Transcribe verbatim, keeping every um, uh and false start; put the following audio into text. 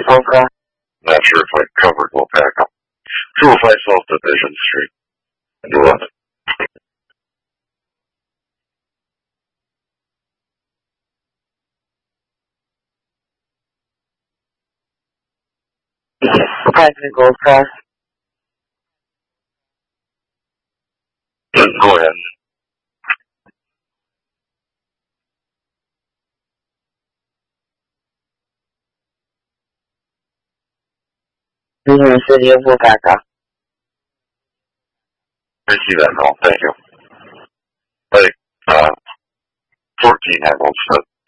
Okay. Not sure if I covered Wapaka. two oh five South Division Street. eleven. Technical, sir. Go ahead. In the city of Wapaka. I see that now. Thank you. Like, uh, fourteen, I won't set.